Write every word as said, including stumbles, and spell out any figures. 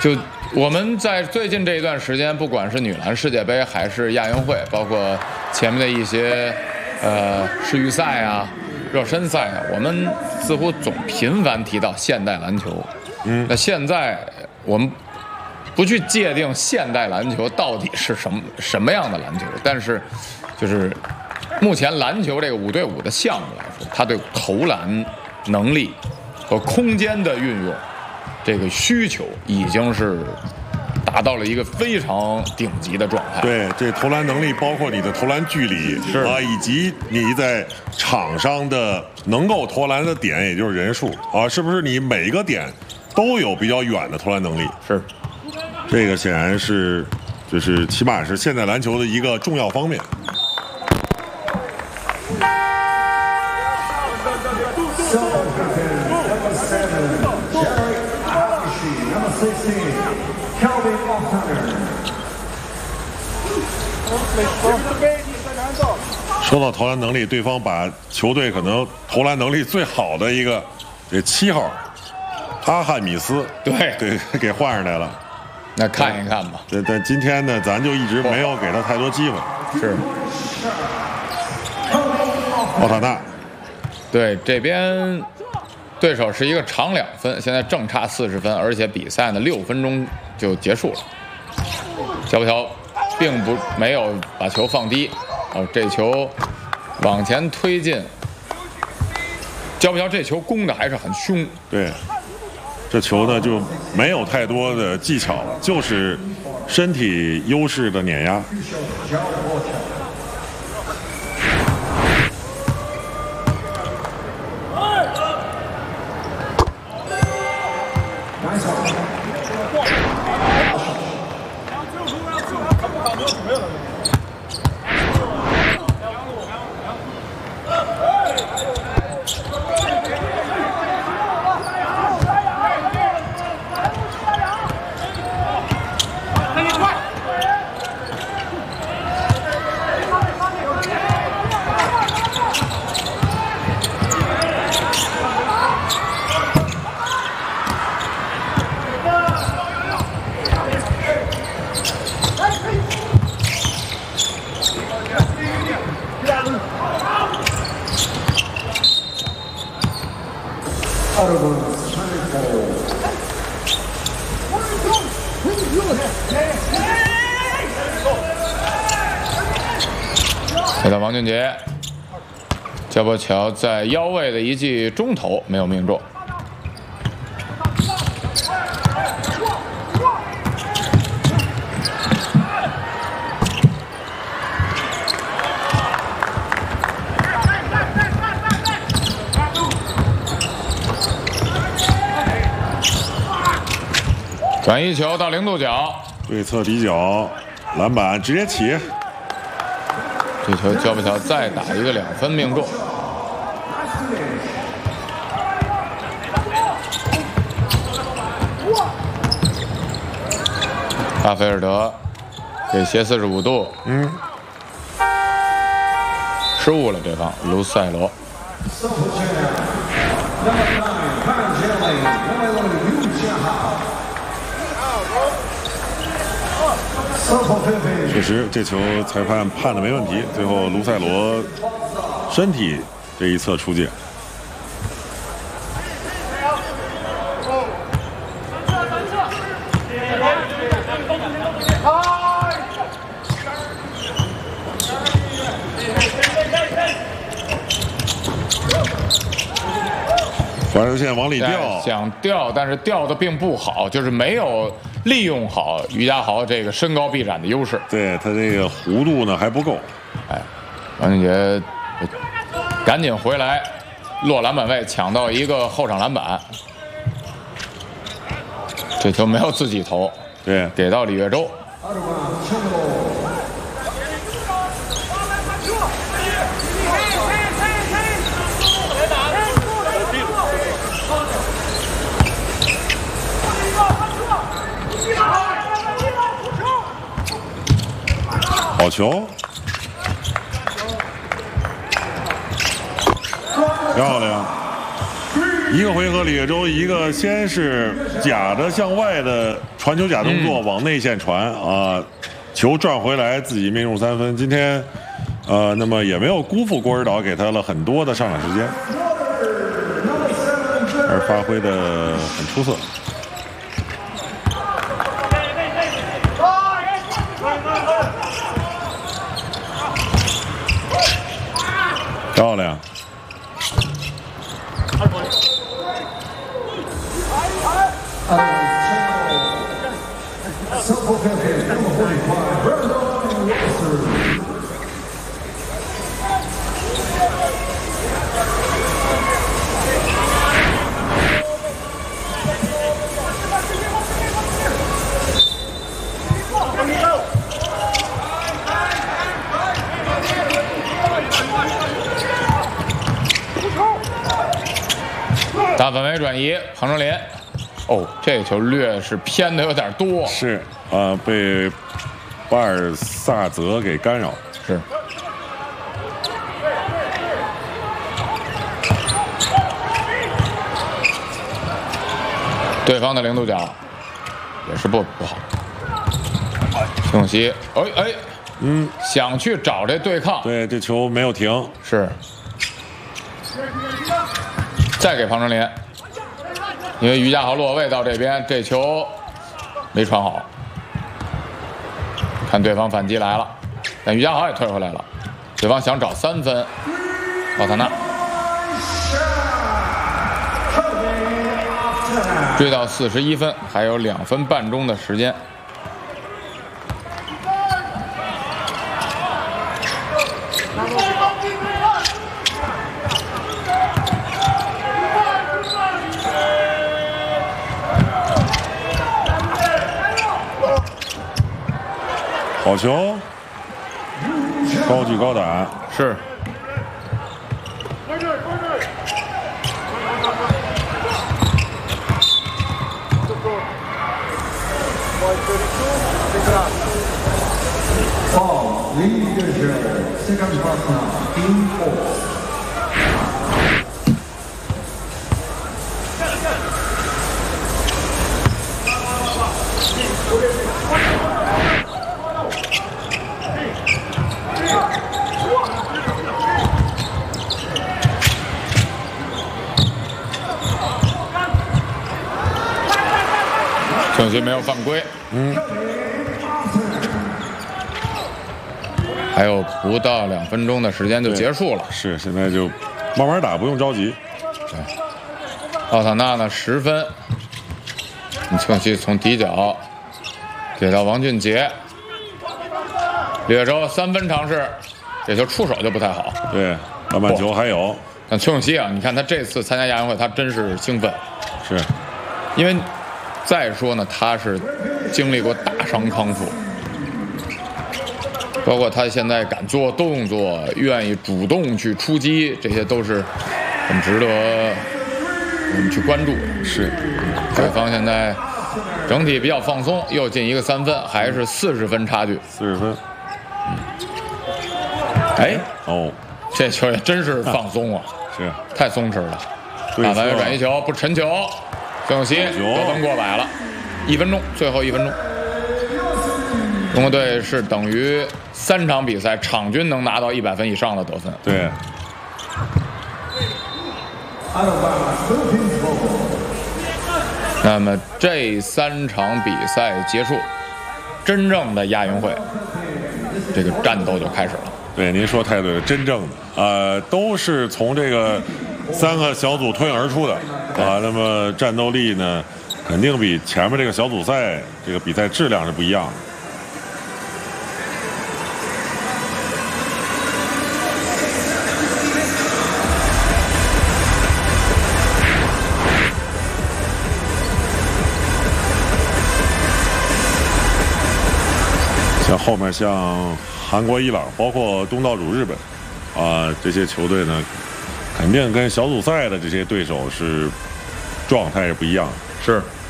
就我们在最近这一段时间，不管是女篮世界杯还是亚运会，包括前面的一些呃世预赛啊、热身赛啊，我们似乎总频繁提到现代篮球。嗯，那现在我们不去界定现代篮球到底是什么什么样的篮球，但是就是目前篮球这个五对五的项目来说，它对投篮能力和空间的运用。这个需求已经是达到了一个非常顶级的状态。 对，这投篮能力包括你的投篮距离是啊，以及你在场上的能够投篮的点，也就是人数啊，是不是你每个点都有比较远的投篮能力？ 是， 这个显然是，就是起码是现代篮球的一个重要方面。说到投篮能力，对方把球队可能投篮能力最好的一个这七号阿汉米斯， 对对，给换上来了。 那看一看吧。 对，但今天呢，咱就一直没有给他太多机会。 是。 奥塔纳， 对，这边对手是一个长两分，现在正差四十分，而且比赛呢六分钟就结束了。小布条并不没有把球放低，哦，这球往前推进。焦布条这球攻的还是很凶。 对，这球呢就没有太多的技巧，就是身体优势的碾压。 回到王俊杰，焦波乔在腰位的一记中投没有命中。转一球到零度角， 对侧底角，篮板直接起。 这球焦波乔再打一个两分命中。巴菲尔德给斜四十五度， 嗯， 失误了对方卢塞罗。 确实，这球裁判判的没问题。最后，卢塞罗身体这一侧出界。罚球线往里掉， 想掉，但是掉的并不好，就是没有利用好于家豪这个身高臂展的优势。 对他这个弧度呢还不够。 哎，王俊杰赶紧回来落篮板位，抢到一个后场篮板。这球没有自己投， 对， 给到李月洲。 好球，漂亮！ 一个回合，李月洲一个先是假的向外的传球假动作往内线传啊、呃，球转回来自己命中三分。今天呃，那么也没有辜负郭指导给他了很多的上场时间，而发挥的很出色。漂亮。 大范围转移，庞正林。哦，这个球略是偏的有点多。 是啊、呃，被巴尔萨泽给干扰。 是。对方的零度角也是不不好。徐永熙，哎哎，嗯，想去找这对抗。 对，这球没有停。 是。再给庞正林，因为于家豪落位到这边，这球没传好。看对方反击来了，但于家豪也退回来了。对方想找三分，奥塔纳追到四十一分，还有两分半钟的时间。 好球，高举高打， 是。 Foul, lead division, second partner, team four. 可惜没有犯规。嗯。还有不到两分钟的时间就结束了。 是，现在就慢慢打，不用着急。 对。奥塔纳呢十分，你可惜从底角给到王俊杰，李月洲三分尝试，这球出手就不太好。 对，篮板球还有。 但邱永熙啊，你看他这次参加亚运会，他真是兴奋。 是。 因为再说呢，他是经历过大伤康复。包括他现在敢做动作，愿意主动去出击，这些都是很值得我们去关注的。 是， 对方现在整体比较放松，又进一个三分，还是四十分差距。 四十分。 嗯。哎， 哦， 这球也真是放松啊！ 是， 太松弛了。大范围转移球，不沉球，郑永熙得分过百了，一分钟，最后一分钟。中国队是等于三场比赛场均能拿到一百分以上的得分。 对。 那么这三场比赛结束，真正的亚运会这个战斗就开始了。 对，您说太对了，真正的呃都是从这个三个小组脱颖而出的啊。那么战斗力呢，肯定比前面这个小组赛这个比赛质量是不一样的。像后面像韩国、伊朗，包括东道主日本，啊、呃，这些球队呢，肯定跟小组赛的这些对手是状态是不一样的。 是。